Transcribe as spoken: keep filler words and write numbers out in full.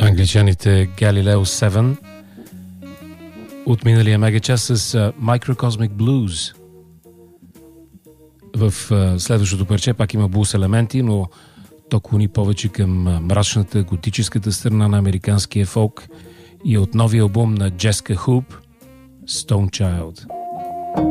англичаните Galileo седем от миналия мегачас с uh, Microcosmic Blues. В uh, следващото парче пак има блуз елементи, но то клони повече към uh, мрачната, готическата страна на американския фолк и от новия албум на Jessica Hoop, Stone Child.